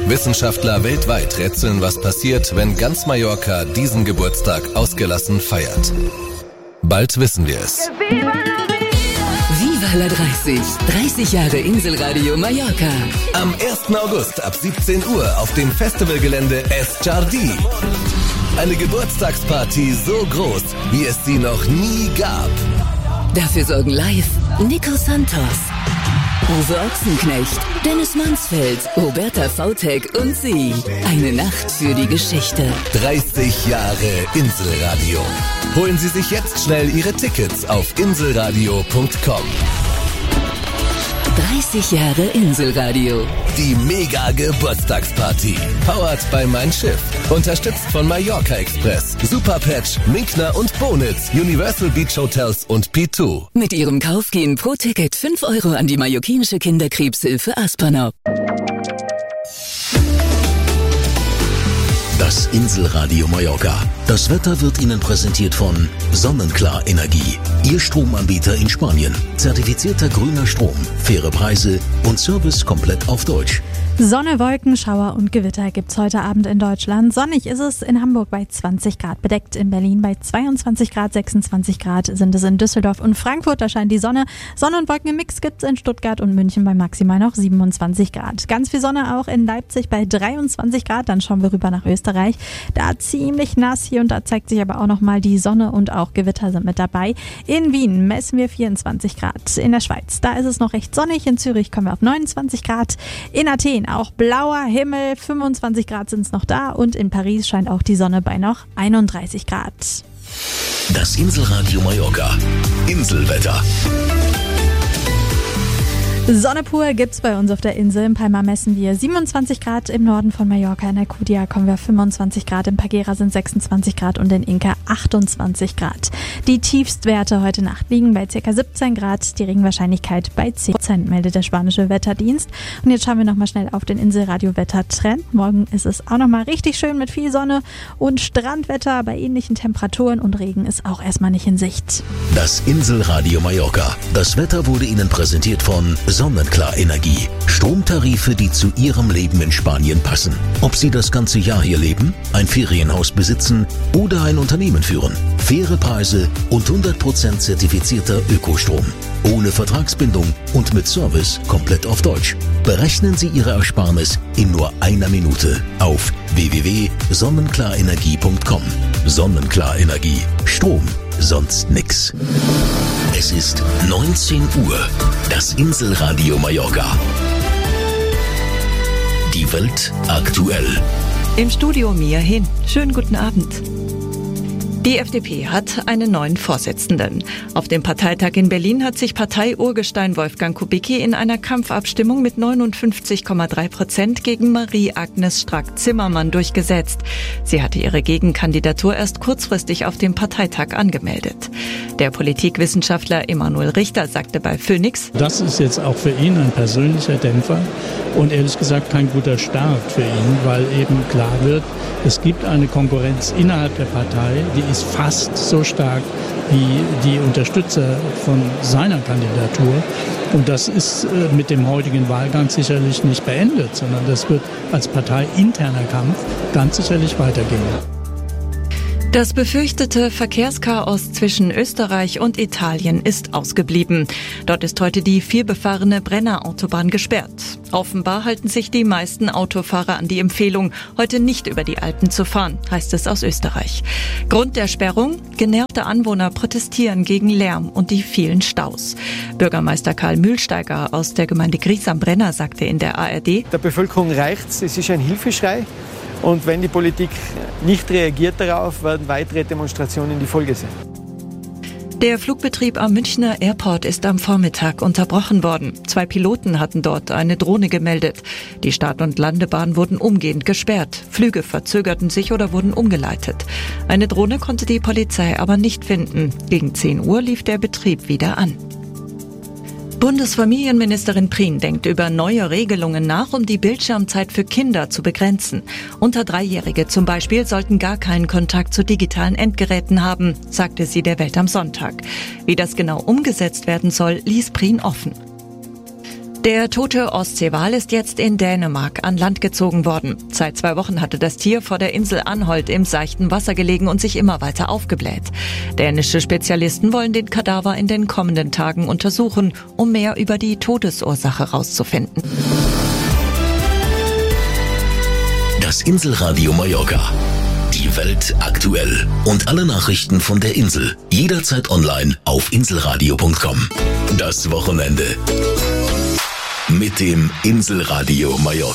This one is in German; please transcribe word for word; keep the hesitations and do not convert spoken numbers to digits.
Wissenschaftler weltweit rätseln, was passiert, wenn ganz Mallorca diesen Geburtstag ausgelassen feiert. Bald wissen wir es. Viva la dreißig. dreißig Jahre Inselradio Mallorca. Am ersten August ab siebzehn Uhr auf dem Festivalgelände Es Jardí. Eine Geburtstagsparty so groß, wie es sie noch nie gab. Dafür sorgen live Nico Santos, Uwe Ochsenknecht, Dennis Mansfeld, Roberta Vautek und sie. Eine Nacht für die Geschichte. dreißig Jahre Inselradio. Holen Sie sich jetzt schnell Ihre Tickets auf inselradio punkt com. dreißig Jahre Inselradio. Die Mega-Geburtstagsparty. Powered by Mein Schiff. Unterstützt von Mallorca Express, Superpatch, Minkner und Bonitz, Universal Beach Hotels und P zwei. Mit ihrem Kauf gehen pro Ticket fünf Euro an die mallorquinische Kinderkrebshilfe Aspernau. Das Inselradio Mallorca. Das Wetter wird Ihnen präsentiert von Sonnenklar Energie. Ihr Stromanbieter in Spanien. Zertifizierter grüner Strom, faire Preise und Service komplett auf Deutsch. Sonne, Wolken, Schauer und Gewitter gibt's heute Abend in Deutschland. Sonnig ist es in Hamburg bei zwanzig Grad, bedeckt in Berlin bei zweiundzwanzig Grad, sechsundzwanzig Grad sind es in Düsseldorf und Frankfurt, da scheint die Sonne. Sonne und Wolken im Mix gibt's in Stuttgart und München bei maximal noch siebenundzwanzig Grad. Ganz viel Sonne auch in Leipzig bei dreiundzwanzig Grad, dann schauen wir rüber nach Österreich. Da ziemlich nass, hier und da zeigt sich aber auch nochmal die Sonne und auch Gewitter sind mit dabei. In Wien messen wir vierundzwanzig Grad, in der Schweiz, da ist es noch recht sonnig, in Zürich kommen wir auf neunundzwanzig Grad, in Athen auch blauer Himmel, fünfundzwanzig Grad sind es noch da und in Paris scheint auch die Sonne bei noch einunddreißig Grad. Das Inselradio Mallorca. Inselwetter. Sonne pur gibt's bei uns auf der Insel. In Palma messen wir siebenundzwanzig Grad, im Norden von Mallorca in Alcudia kommen wir auf fünfundzwanzig Grad, in Pagera sind sechsundzwanzig Grad und in Inca achtundzwanzig Grad. Die Tiefstwerte heute Nacht liegen bei ca. siebzehn Grad, die Regenwahrscheinlichkeit bei zehn Prozent, meldet der spanische Wetterdienst. Und jetzt schauen wir nochmal schnell auf den Inselradio-Wettertrend. Morgen ist es auch nochmal richtig schön mit viel Sonne und Strandwetter bei ähnlichen Temperaturen und Regen ist auch erstmal nicht in Sicht. Das Inselradio Mallorca. Das Wetter wurde Ihnen präsentiert von Sonnenklar Energie. Stromtarife, die zu Ihrem Leben in Spanien passen. Ob Sie das ganze Jahr hier leben, ein Ferienhaus besitzen oder ein Unternehmen führen. Faire Preise und hundert Prozent zertifizierter Ökostrom. Ohne Vertragsbindung und mit Service komplett auf Deutsch. Berechnen Sie Ihre Ersparnis in nur einer Minute auf w w w punkt sonnenklar-energie punkt com. Sonnenklar Energie. Strom, sonst nix. Es ist neunzehn Uhr. Das Inselradio Mallorca. Die Welt aktuell. Im Studio Mia Hin. Schönen guten Abend. Die F D P hat einen neuen Vorsitzenden. Auf dem Parteitag in Berlin hat sich Partei-Urgestein Wolfgang Kubicki in einer Kampfabstimmung mit neunundfünfzig Komma drei Prozent gegen Marie-Agnes Strack-Zimmermann durchgesetzt. Sie hatte ihre Gegenkandidatur erst kurzfristig auf dem Parteitag angemeldet. Der Politikwissenschaftler Emanuel Richter sagte bei Phoenix: Das ist jetzt auch für ihn ein persönlicher Dämpfer und ehrlich gesagt kein guter Start für ihn, weil eben klar wird, es gibt eine Konkurrenz innerhalb der Partei, die ist fast so stark wie die Unterstützer von seiner Kandidatur. Und das ist mit dem heutigen Wahlgang sicherlich nicht beendet, sondern das wird als parteiinterner Kampf ganz sicherlich weitergehen. Das befürchtete Verkehrschaos zwischen Österreich und Italien ist ausgeblieben. Dort ist heute die vielbefahrene Brenner-Autobahn gesperrt. Offenbar halten sich die meisten Autofahrer an die Empfehlung, heute nicht über die Alpen zu fahren, heißt es aus Österreich. Grund der Sperrung? Genervte Anwohner protestieren gegen Lärm und die vielen Staus. Bürgermeister Karl Mühlsteiger aus der Gemeinde Gries am Brenner sagte in der A R D: Der Bevölkerung reicht's, es ist ein Hilfeschrei. Und wenn die Politik nicht reagiert darauf, werden weitere Demonstrationen die Folge sein. Der Flugbetrieb am Münchner Airport ist am Vormittag unterbrochen worden. Zwei Piloten hatten dort eine Drohne gemeldet. Die Start- und Landebahn wurden umgehend gesperrt. Flüge verzögerten sich oder wurden umgeleitet. Eine Drohne konnte die Polizei aber nicht finden. Gegen zehn Uhr lief der Betrieb wieder an. Bundesfamilienministerin Prien denkt über neue Regelungen nach, um die Bildschirmzeit für Kinder zu begrenzen. Unter Dreijährige zum Beispiel sollten gar keinen Kontakt zu digitalen Endgeräten haben, sagte sie der Welt am Sonntag. Wie das genau umgesetzt werden soll, ließ Prien offen. Der tote Ostseewal ist jetzt in Dänemark an Land gezogen worden. Seit zwei Wochen hatte das Tier vor der Insel Anholt im seichten Wasser gelegen und sich immer weiter aufgebläht. Dänische Spezialisten wollen den Kadaver in den kommenden Tagen untersuchen, um mehr über die Todesursache herauszufinden. Das Inselradio Mallorca. Die Welt aktuell. Und alle Nachrichten von der Insel. Jederzeit online auf inselradio punkt com. Das Wochenende mit dem Inselradio Mallorca.